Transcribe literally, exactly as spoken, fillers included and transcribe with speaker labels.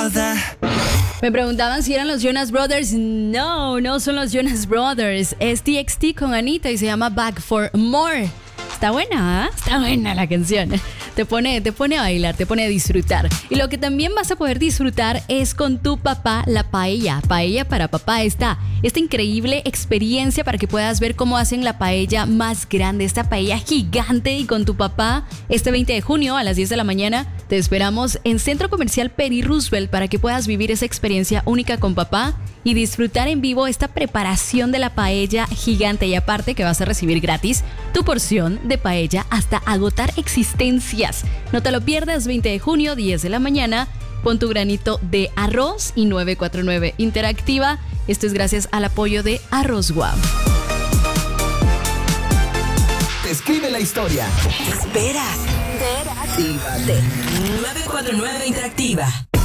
Speaker 1: toda.
Speaker 2: Me preguntaban si eran los Jonas Brothers. No, no son los Jonas Brothers. Es T X T con Anita y se llama Back for More. Está buena, ¿eh? Está buena la canción. Te pone, te pone a bailar, te pone a disfrutar. Y lo que también vas a poder disfrutar es con tu papá la paella. Paella para papá. Esta, esta increíble experiencia para que puedas ver cómo hacen la paella más grande. Esta paella gigante y con tu papá este veinte de junio a las diez de la mañana. Te esperamos en Centro Comercial Peri Roosevelt para que puedas vivir esa experiencia única con papá y disfrutar en vivo esta preparación de la paella gigante. Y aparte que vas a recibir gratis tu porción de paella hasta agotar existencias. No te lo pierdas, veinte de junio, diez de la mañana. Pon tu granito de arroz y nueve cuatro nueve Interactiva. Esto es gracias al apoyo de Arroz Guam.
Speaker 1: Escribe la historia.
Speaker 3: Espera. Espera. nueve cuatro nueve Interactiva.